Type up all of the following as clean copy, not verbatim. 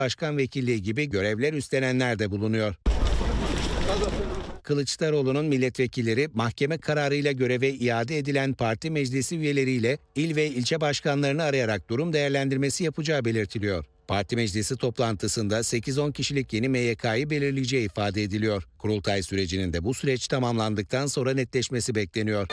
başkan vekilliği gibi görevler üstlenenler de bulunuyor. Kılıçdaroğlu'nun milletvekilleri mahkeme kararıyla göreve iade edilen parti meclisi üyeleriyle il ve ilçe başkanlarını arayarak durum değerlendirmesi yapacağı belirtiliyor. Parti meclisi toplantısında 8-10 kişilik yeni MYK'yı belirleyeceği ifade ediliyor. Kurultay sürecinin de bu süreç tamamlandıktan sonra netleşmesi bekleniyor.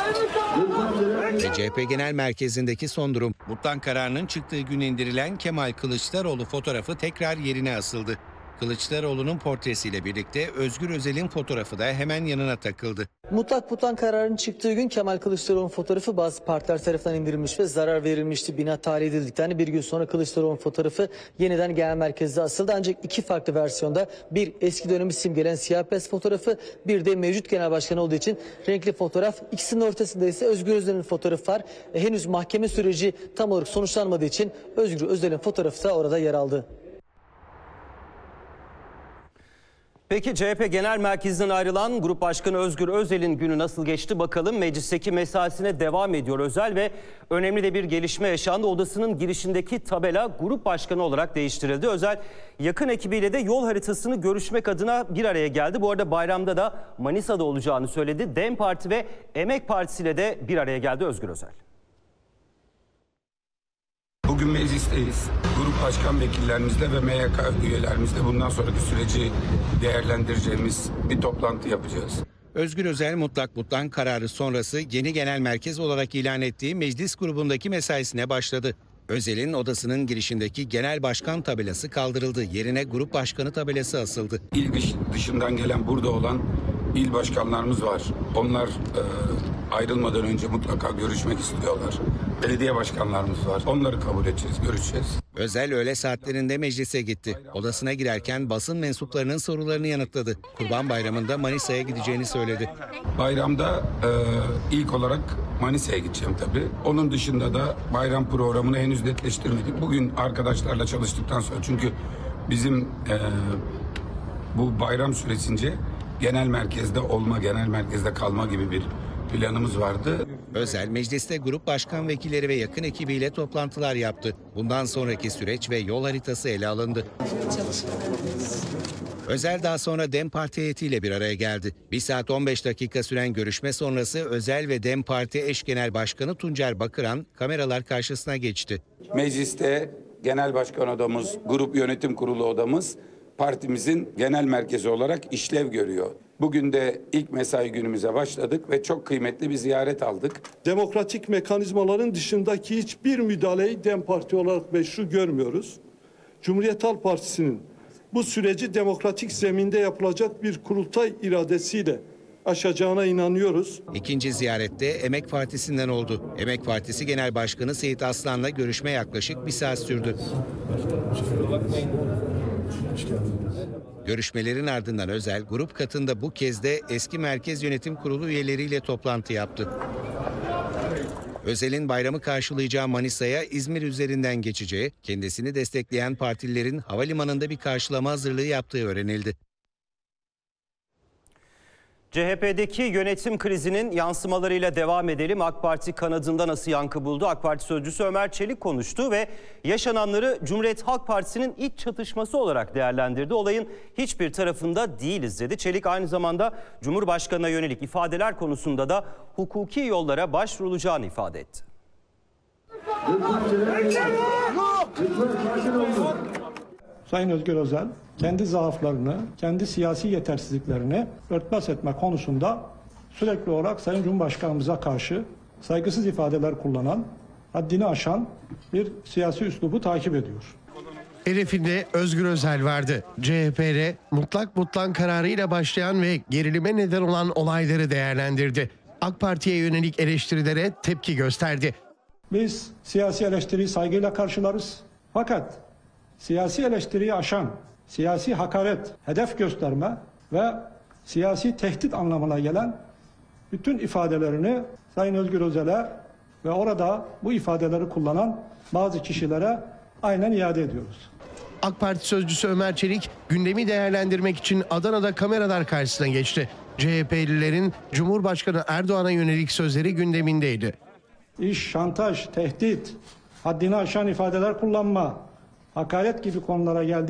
Ve CHP Genel Merkezi'ndeki son durum. Mutlak kararının çıktığı gün indirilen Kemal Kılıçdaroğlu fotoğrafı tekrar yerine asıldı. Kılıçdaroğlu'nun portresiyle birlikte Özgür Özel'in fotoğrafı da hemen yanına takıldı. Mutlak kararın çıktığı gün Kemal Kılıçdaroğlu'nun fotoğrafı bazı partiler tarafından indirilmiş ve zarar verilmişti. Bina tahliye edildikten bir gün sonra Kılıçdaroğlu'nun fotoğrafı yeniden genel merkezde asıldı. Ancak iki farklı versiyonda, bir eski dönemi simgelen siyah beyaz fotoğrafı, bir de mevcut genel başkan olduğu için renkli fotoğraf. İkisinin ortasında ise Özgür Özel'in fotoğrafı var. Henüz mahkeme süreci tam olarak sonuçlanmadığı için Özgür Özel'in fotoğrafı da orada yer aldı. Peki CHP Genel Merkezi'nden ayrılan Grup Başkanı Özgür Özel'in günü nasıl geçti bakalım. Meclisteki mesaisine devam ediyor Özel ve önemli de bir gelişme yaşandı. Odasının girişindeki tabela Grup Başkanı olarak değiştirildi. Özel yakın ekibiyle de yol haritasını görüşmek adına bir araya geldi. Bu arada bayramda da Manisa'da olacağını söyledi. DEM Parti ve Emek Partisi ile de bir araya geldi Özgür Özel. Bugün meclisteyiz. Grup başkan vekillerimizle ve MYK üyelerimizle bundan sonraki süreci değerlendireceğimiz bir toplantı yapacağız. Özgür Özel mutlak kararı sonrası yeni genel merkez olarak ilan ettiği meclis grubundaki mesaisine başladı. Özel'in odasının girişindeki genel başkan tabelası kaldırıldı. Yerine grup başkanı tabelası asıldı. İl dışından gelen, burada olan il başkanlarımız var. Onlar ayrılmadan önce mutlaka görüşmek istiyorlar. Belediye başkanlarımız var. Onları kabul edeceğiz, görüşeceğiz. Özel öğle saatlerinde meclise gitti. Odasına girerken basın mensuplarının sorularını yanıtladı. Kurban Bayramı'nda Manisa'ya gideceğini söyledi. Bayramda ilk olarak Manisa'ya gideceğim tabii. Onun dışında da bayram programını henüz netleştirmedik. Bugün arkadaşlarla çalıştıktan sonra, çünkü bizim bu bayram süresince genel merkezde olma, genel merkezde kalma gibi bir planımız vardı. Özel mecliste grup başkan vekilleri ve yakın ekibiyle toplantılar yaptı. Bundan sonraki süreç ve yol haritası ele alındı. Özel daha sonra DEM Parti heyetiyle bir araya geldi. 1 saat 15 dakika süren görüşme sonrası Özel ve DEM Parti eş genel başkanı Tuncer Bakıran kameralar karşısına geçti. Mecliste genel başkan odamız, grup yönetim kurulu odamız partimizin genel merkezi olarak işlev görüyor. Bugün de ilk mesai günümüze başladık ve çok kıymetli bir ziyaret aldık. Demokratik mekanizmaların dışındaki hiçbir müdahaleyi DEM Parti olarak meşru görmüyoruz. Cumhuriyet Halk Partisi'nin bu süreci demokratik zeminde yapılacak bir kurultay iradesiyle aşacağına inanıyoruz. İkinci ziyarette Emek Partisi'nden oldu. Emek Partisi Genel Başkanı Seyit Aslan'la görüşme yaklaşık 1 saat sürdü. Görüşmelerin ardından Özel, grup katında bu kez de eski Merkez Yönetim Kurulu üyeleriyle toplantı yaptı. Özel'in bayramı karşılayacağı Manisa'ya İzmir üzerinden geçeceği, kendisini destekleyen partililerin havalimanında bir karşılama hazırlığı yaptığı öğrenildi. CHP'deki yönetim krizinin yansımalarıyla devam edelim. AK Parti kanadında nasıl yankı buldu? AK Parti sözcüsü Ömer Çelik konuştu ve yaşananları Cumhuriyet Halk Partisi'nin iç çatışması olarak değerlendirdi. Olayın hiçbir tarafında değiliz dedi. Çelik aynı zamanda Cumhurbaşkanı'na yönelik ifadeler konusunda da hukuki yollara başvurulacağını ifade etti. Sayın Özgür Özel kendi zaaflarını, kendi siyasi yetersizliklerini örtbas etme konusunda sürekli olarak Sayın Cumhurbaşkanımıza karşı saygısız ifadeler kullanan, haddini aşan bir siyasi üslubu takip ediyor. Hedefinde Özgür Özel vardı. CHP'de mutlak kararıyla başlayan ve gerilime neden olan olayları değerlendirdi. AK Parti'ye yönelik eleştirilere tepki gösterdi. Biz siyasi eleştiriyi saygıyla karşılarız. Fakat siyasi eleştiriyi aşan, siyasi hakaret, hedef gösterme ve siyasi tehdit anlamına gelen bütün ifadelerini Sayın Özgür Özel'e ve orada bu ifadeleri kullanan bazı kişilere aynen iade ediyoruz. AK Parti sözcüsü Ömer Çelik gündemi değerlendirmek için Adana'da kameralar karşısına geçti. CHP'lilerin Cumhurbaşkanı Erdoğan'a yönelik sözleri gündemindeydi. İş, şantaj, tehdit, haddini aşan ifadeler kullanma, hakaret gibi konulara geldiği